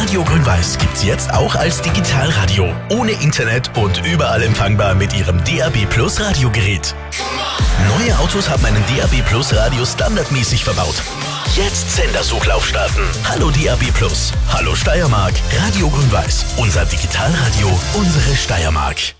Radio Grün-Weiß gibt's jetzt auch als Digitalradio. Ohne Internet und überall empfangbar mit Ihrem DAB+ Radiogerät. Neue Autos haben einen DAB+ Radio standardmäßig verbaut. Jetzt Sendersuchlauf starten. Hallo DAB+. Hallo Steiermark. Radio Grün-Weiß. Unser Digitalradio, unsere Steiermark.